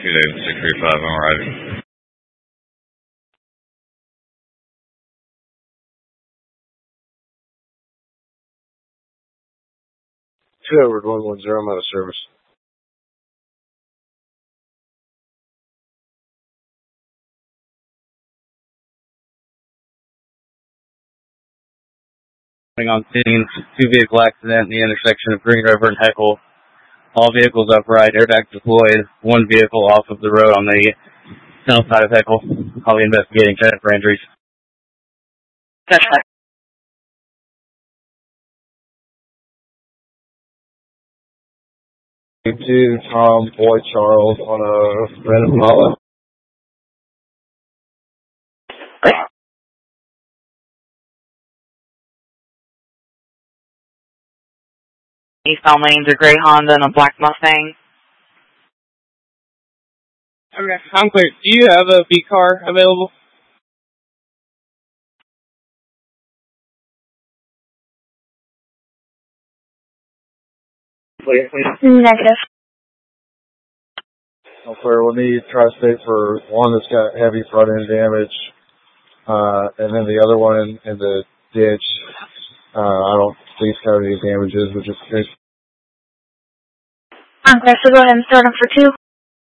635, I'm arriving. 2 Edward 110, I'm out of service. On scene, 2-vehicle accident in the intersection of Green River and Heckle. All vehicles upright, airbag deployed. 1 vehicle off of the road on the south side of Heckle. I'll be investigating check for injuries. To Tom Boyd Charles on a random follow. Eastbound lanes, a gray Honda and a black Mustang. Okay, I'm clear. Do you have a B car available? Negative. Okay, we'll need tri-state for one that's got heavy front end damage, and then the other one in the ditch. I don't think it's got any damages, but just in case. Okay, so go ahead and start them for 2.